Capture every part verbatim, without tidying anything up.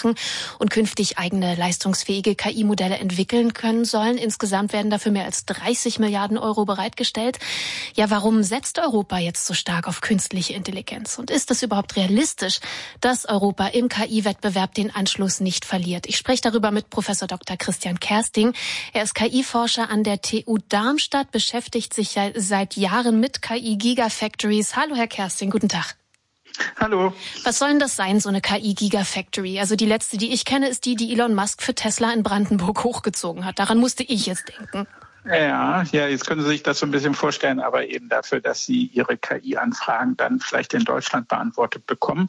machen und künftig eigene leistungsfähige K I-Modelle entwickeln können sollen. Insgesamt werden dafür mehr als dreißig Milliarden Euro bereitgestellt. Ja, warum setzt Europa jetzt so stark auf künstliche Intelligenz? Und ist es überhaupt realistisch, dass Europa im K I-Wettbewerb den Anschluss nicht verliert? Ich spreche darüber mit Professor Doktor Christian Kersting. Er ist K I-Forscher an der T U Darmstadt, beschäftigt sich ja seit Jahren mit K I-Gigafactories. Hallo, Herr Kersting, guten Tag. Hallo. Was soll denn das sein, so eine K I-Gigafactory? Also die letzte, die ich kenne, ist die, die Elon Musk für Tesla in Brandenburg hochgezogen hat. Daran musste ich jetzt denken. Ja, ja, jetzt können Sie sich das so ein bisschen vorstellen, aber eben dafür, dass Sie Ihre K I-Anfragen dann vielleicht in Deutschland beantwortet bekommen.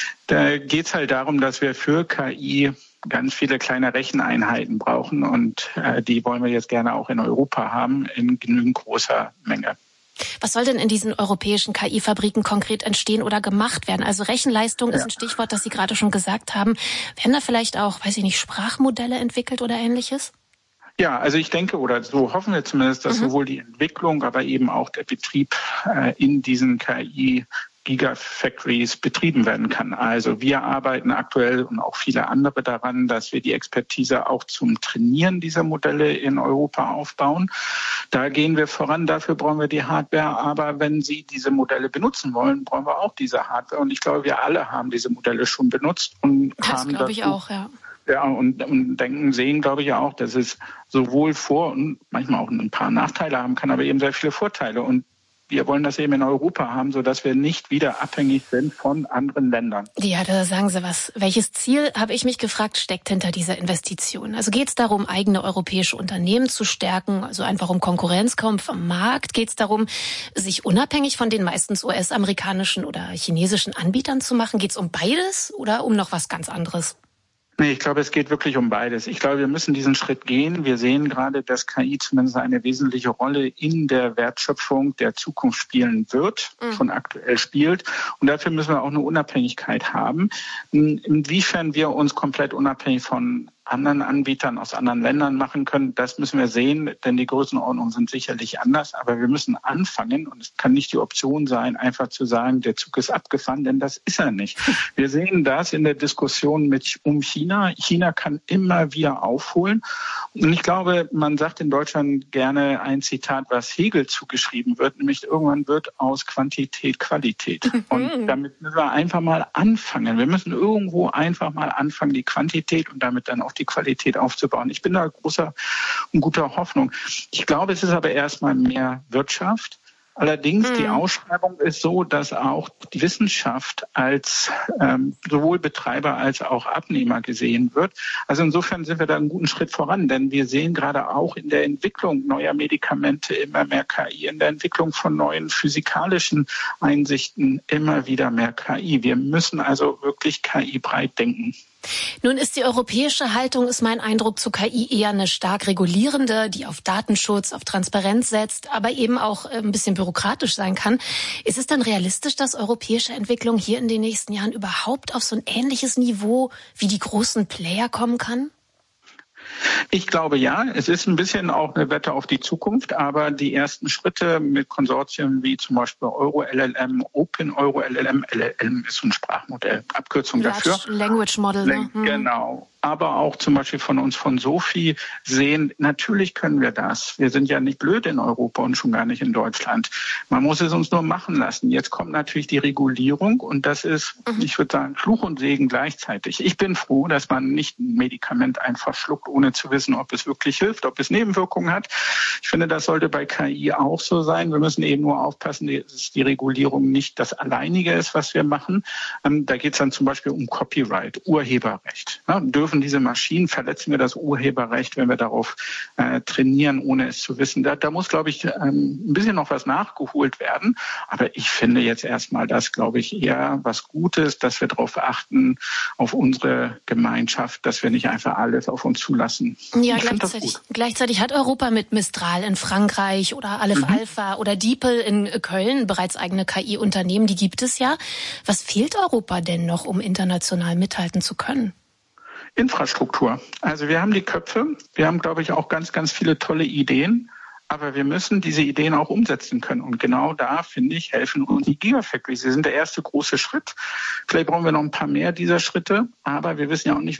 Da geht es halt darum, dass wir für K I ganz viele kleine Recheneinheiten brauchen und äh, die wollen wir jetzt gerne auch in Europa haben, in genügend großer Menge. Was soll denn in diesen europäischen K I-Fabriken konkret entstehen oder gemacht werden? Also Rechenleistung ja. ist ein Stichwort, das Sie gerade schon gesagt haben. Werden da vielleicht auch, weiß ich nicht, Sprachmodelle entwickelt oder Ähnliches? Ja, also ich denke, oder so hoffen wir zumindest, dass mhm. sowohl die Entwicklung, aber eben auch der Betrieb äh, in diesen K I-Gigafactories betrieben werden kann. Also wir arbeiten aktuell und auch viele andere daran, dass wir die Expertise auch zum Trainieren dieser Modelle in Europa aufbauen. Da gehen wir voran, dafür brauchen wir die Hardware. Aber wenn Sie diese Modelle benutzen wollen, brauchen wir auch diese Hardware. Und ich glaube, wir alle haben diese Modelle schon benutzt. Und das haben glaube ich auch, ja. Ja, und, und denken, sehen, glaube ich auch, dass es sowohl Vor- und manchmal auch ein paar Nachteile haben kann, aber eben sehr viele Vorteile. Und wir wollen das eben in Europa haben, sodass wir nicht wieder abhängig sind von anderen Ländern. Ja, da sagen Sie was. Welches Ziel, habe ich mich gefragt, steckt hinter dieser Investition? Also geht es darum, eigene europäische Unternehmen zu stärken, also einfach um Konkurrenzkampf am Markt? Geht es darum, sich unabhängig von den meistens U S-amerikanischen oder chinesischen Anbietern zu machen? Geht es um beides oder um noch was ganz anderes? Nee, ich glaube, es geht wirklich um beides. Ich glaube, wir müssen diesen Schritt gehen. Wir sehen gerade, dass K I zumindest eine wesentliche Rolle in der Wertschöpfung der Zukunft spielen wird, mhm. schon aktuell spielt. Und dafür müssen wir auch eine Unabhängigkeit haben. Inwiefern wir uns komplett unabhängig von anderen Anbietern aus anderen Ländern machen können, das müssen wir sehen, denn die Größenordnungen sind sicherlich anders. Aber wir müssen anfangen und es kann nicht die Option sein, einfach zu sagen, der Zug ist abgefahren, denn das ist er nicht. Wir sehen das in der Diskussion mit um China. China kann immer wieder aufholen. Und ich glaube, man sagt in Deutschland gerne ein Zitat, was Hegel zugeschrieben wird, nämlich irgendwann wird aus Quantität Qualität. Und damit müssen wir einfach mal anfangen. Wir müssen irgendwo einfach mal anfangen, die Quantität und damit dann auch die Qualität aufzubauen. Ich bin da großer und guter Hoffnung. Ich glaube, es ist aber erstmal mehr Wirtschaft. Allerdings, mhm. die Ausschreibung ist so, dass auch die Wissenschaft als ähm, sowohl Betreiber als auch Abnehmer gesehen wird. Also insofern sind wir da einen guten Schritt voran, denn wir sehen gerade auch in der Entwicklung neuer Medikamente immer mehr K I, in der Entwicklung von neuen physikalischen Einsichten immer wieder mehr K I. Wir müssen also wirklich K I breit denken. Nun ist die europäische Haltung, ist mein Eindruck, zu K I eher eine stark regulierende, die auf Datenschutz, auf Transparenz setzt, aber eben auch ein bisschen bürokratisch sein kann. Ist es denn realistisch, dass europäische Entwicklung hier in den nächsten Jahren überhaupt auf so ein ähnliches Niveau wie die großen Player kommen kann? Ich glaube ja, es ist ein bisschen auch eine Wette auf die Zukunft, aber die ersten Schritte mit Konsortien wie zum Beispiel Euro-L L M, Open Euro-L L M, L L M ist so ein Sprachmodell, Abkürzung Large dafür. Language Model. Ne? Hm. Genau. Aber auch zum Beispiel von uns von Sophie sehen, natürlich können wir das. Wir sind ja nicht blöd in Europa und schon gar nicht in Deutschland. Man muss es uns nur machen lassen. Jetzt kommt natürlich die Regulierung und das ist, mhm. ich würde sagen, Fluch und Segen gleichzeitig. Ich bin froh, dass man nicht ein Medikament einfach schluckt, ohne zu wissen, ob es wirklich hilft, ob es Nebenwirkungen hat. Ich finde, das sollte bei K I auch so sein. Wir müssen eben nur aufpassen, dass die Regulierung nicht das Alleinige ist, was wir machen. Da geht es dann zum Beispiel um Copyright, Urheberrecht. Ja, dürfen diese Maschinen, verletzen wir das Urheberrecht, wenn wir darauf äh, trainieren, ohne es zu wissen. Da, da muss, glaube ich, ähm, ein bisschen noch was nachgeholt werden. Aber ich finde jetzt erstmal das, glaube ich, eher was Gutes, dass wir darauf achten, auf unsere Gemeinschaft, dass wir nicht einfach alles auf uns zulassen. Ja, gleichzeitig, gleichzeitig hat Europa mit Mistral in Frankreich oder Aleph mhm. Alpha oder DeepL in Köln bereits eigene K I-Unternehmen. Die gibt es ja. Was fehlt Europa denn noch, um international mithalten zu können? Infrastruktur. Also wir haben die Köpfe, wir haben, glaube ich, auch ganz, ganz viele tolle Ideen, aber wir müssen diese Ideen auch umsetzen können. Und genau da, finde ich, helfen uns die Gigafactories. Sie sind der erste große Schritt. Vielleicht brauchen wir noch ein paar mehr dieser Schritte, aber wir wissen ja auch nicht,